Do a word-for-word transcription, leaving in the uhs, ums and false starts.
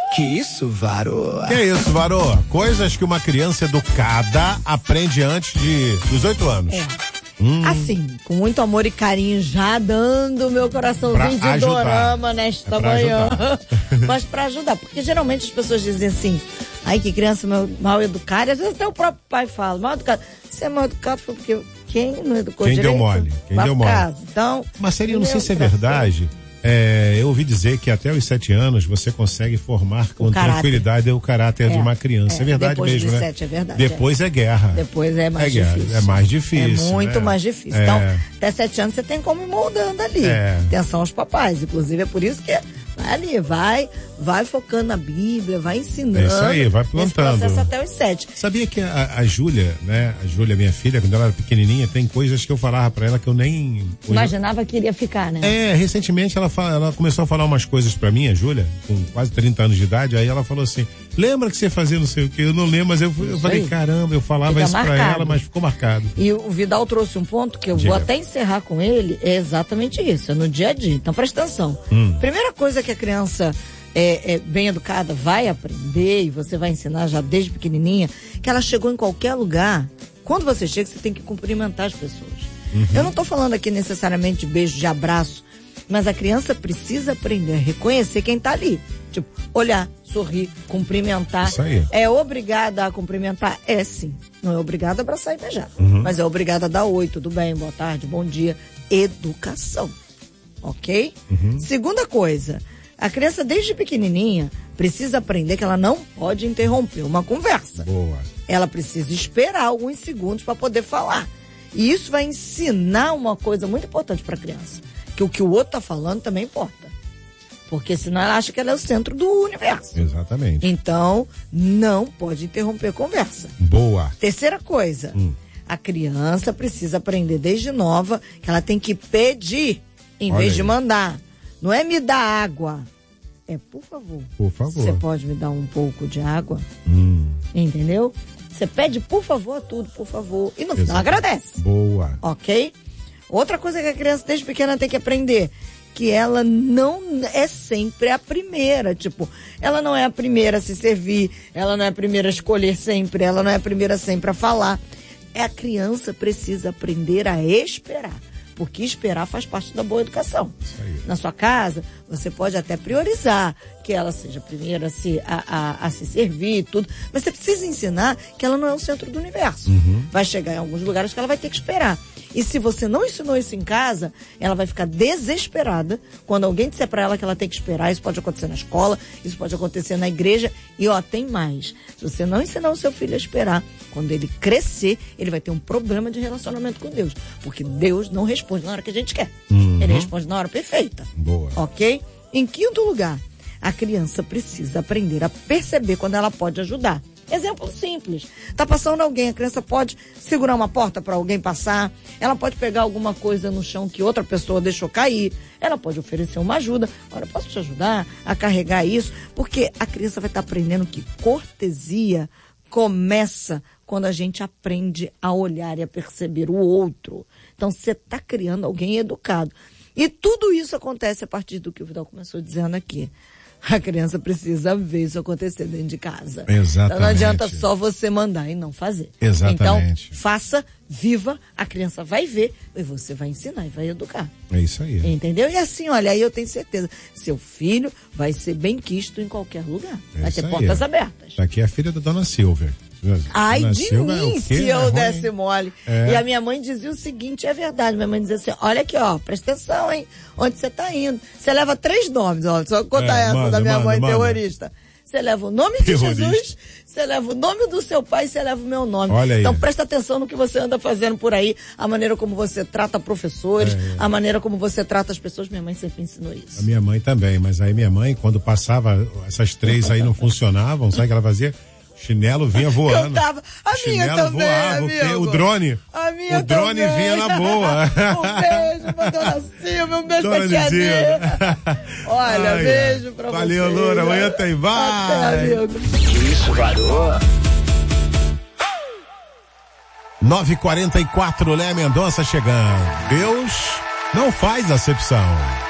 Que isso, Varô? Que isso, Varô? Coisas que uma criança educada aprende antes de, dos oito anos. É. Hum. Assim, com muito amor e carinho, já dando meu coraçãozinho Pra de ajudar. dorama nesta É pra manhã. ajudar. Mas pra ajudar, porque geralmente as pessoas dizem assim, ai, que criança mal, mal educada, e às vezes até o próprio pai fala, mal educado. Você é mal educado foi porque quem não educou Quem direito? deu mole? Quem vai deu pra mole? casa. Então, Marcelinho, eu não sei se é pra verdade. É, eu ouvi dizer que até os sete anos você consegue formar com caráter. tranquilidade o caráter É, de uma criança. É, é, verdade depois mesmo, dos né? sete, é verdade, Depois é, é guerra. Depois é mais é guerra, difícil. É mais difícil. É muito né? mais difícil. É. Então, até sete anos você tem como ir moldando ali. É. Atenção aos papais. Inclusive, é por isso que vai ali, vai, vai focando na Bíblia, vai ensinando. É isso aí, vai esse plantando. processo até os sete. Sabia que a, a Júlia, né? A Júlia, minha filha, quando ela era pequenininha, tem coisas que eu falava pra ela que eu nem... Imaginava que iria ficar, né? É, recentemente ela, fala, ela começou a falar umas coisas pra mim, a Júlia, com quase trinta anos de idade, aí ela falou assim, lembra que você fazia não sei o que, eu não lembro, mas eu, eu falei, aí. caramba, eu falava Fica isso pra marcado. ela, mas ficou marcado. E o Vidal trouxe um ponto que eu Diga. vou até encerrar com ele, é exatamente isso, é no dia a dia. Então presta atenção. Hum. Primeira coisa que a criança é, é bem educada vai aprender, e você vai ensinar já desde pequenininha, que ela chegou em qualquer lugar, quando você chega você tem que cumprimentar as pessoas. Uhum. Eu não tô falando aqui necessariamente de beijo, de abraço, mas a criança precisa aprender a reconhecer quem tá ali. Tipo, olhar, sorrir, cumprimentar. Isso aí. É obrigada a cumprimentar? É sim. Não é obrigada a abraçar e beijar. Uhum. Mas é obrigada a dar oi, tudo bem, boa tarde, bom dia. Educação. Ok? Uhum. Segunda coisa, a criança desde pequenininha precisa aprender que ela não pode interromper uma conversa. Boa. Ela precisa esperar alguns segundos para poder falar. E isso vai ensinar uma coisa muito importante para a criança. Que o que o outro está falando também importa. Porque senão ela acha que ela é o centro do universo. Exatamente. Então, não pode interromper a conversa. Boa. Terceira coisa, Hum. a criança precisa aprender desde nova que ela tem que pedir em Olha vez aí. de mandar. Não é me dar água. É, por favor. Por favor. Você pode me dar um pouco de água? Hum. Entendeu? Você pede por favor tudo, por favor. E no final Exato. agradece. Boa. Ok? Outra coisa que a criança desde pequena tem que aprender, que ela não é sempre a primeira, tipo, ela não é a primeira a se servir, ela não é a primeira a escolher sempre, ela não é a primeira sempre a falar. É, a criança precisa aprender a esperar, porque esperar faz parte da boa educação. Isso aí. Na sua casa, você pode até priorizar que ela seja a primeira a se, a, a, a se servir e tudo, mas você precisa ensinar que ela não é o centro do universo. Uhum. Vai chegar em alguns lugares que ela vai ter que esperar. E se você não ensinou isso em casa, ela vai ficar desesperada quando alguém disser pra ela que ela tem que esperar. Isso pode acontecer na escola, isso pode acontecer na igreja. E ó, tem mais. Se você não ensinar o seu filho a esperar, quando ele crescer, ele vai ter um problema de relacionamento com Deus. Porque Deus não responde na hora que a gente quer. Uhum. Ele responde na hora perfeita. Boa. Ok? Em quinto lugar, a criança precisa aprender a perceber quando ela pode ajudar. Exemplo simples. Tá passando alguém, a criança pode segurar uma porta para alguém passar, ela pode pegar alguma coisa no chão que outra pessoa deixou cair, ela pode oferecer uma ajuda. Olha, posso te ajudar a carregar isso? Porque a criança vai estar aprendendo que cortesia começa quando a gente aprende a olhar e a perceber o outro. Então, você está criando alguém educado. E tudo isso acontece a partir do que o Vidal começou dizendo aqui. A criança precisa ver isso acontecer dentro de casa. Exatamente. Então não adianta só você mandar e não fazer. Exatamente. Então, faça, viva, a criança vai ver e você vai ensinar e vai educar. É isso aí. Entendeu? E assim, olha, aí eu tenho certeza, seu filho vai ser bem quisto em qualquer lugar. É vai isso ter aí. portas abertas. Tá aqui a filha da dona Silvia. Ai, Dona de Silvia é o mim, quê? se É eu ruim? desse mole. É. E a minha mãe dizia o seguinte, é verdade, minha mãe dizia assim, olha aqui, ó, presta atenção, hein, onde você tá indo. Você leva três nomes, ó, só contar É, essa manda, da minha manda, mãe manda. terrorista. Você leva o nome de Terrorista. Jesus, você leva o nome do seu pai e você leva o meu nome. Olha aí. Então presta atenção no que você anda fazendo por aí, a maneira como você trata professores, É, é. a maneira como você trata as pessoas. Minha mãe sempre ensinou isso. A minha mãe também, mas aí minha mãe, quando passava, essas três aí não funcionavam, sabe o que ela fazia? Chinelo vinha voando. Cantava. A minha Chinelo também, voava, o quê? amigo. O drone. A minha O drone também. vinha na boa. Um beijo pra dona Silvia, um beijo Dona pra tia Lizia. Nê. Olha, Ai, beijo ai. pra Valeu, você. Loura. Amanhã tem. Vai. Até, amigo. Que isso, Varô? nove e quarenta e quatro, Léa Mendonça chegando. Deus não faz acepção.